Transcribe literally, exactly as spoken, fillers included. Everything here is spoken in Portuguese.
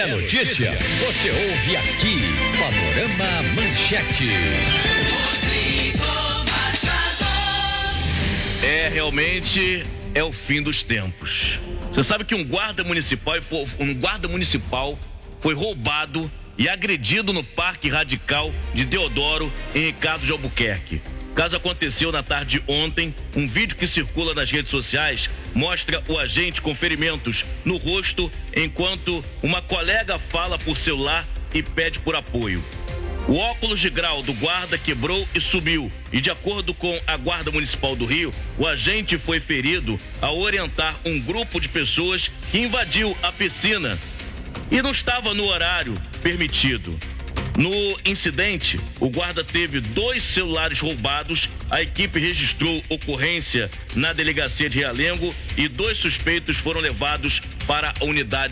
É notícia, você ouve aqui, Panorama Manchete. É, realmente é o fim dos tempos. Você sabe que um guarda municipal, um guarda municipal foi roubado e agredido no Parque Radical de Deodoro, em Ricardo de Albuquerque. O caso aconteceu na tarde de ontem. Um vídeo que circula nas redes sociais mostra o agente com ferimentos no rosto enquanto uma colega fala por celular e pede por apoio. O óculos de grau do guarda quebrou e subiu. E de acordo com a Guarda Municipal do Rio, o agente foi ferido ao orientar um grupo de pessoas que invadiu a piscina e não estava no horário permitido. No incidente, o guarda teve dois celulares roubados, a equipe registrou ocorrência na delegacia de Realengo e dois suspeitos foram levados para a unidade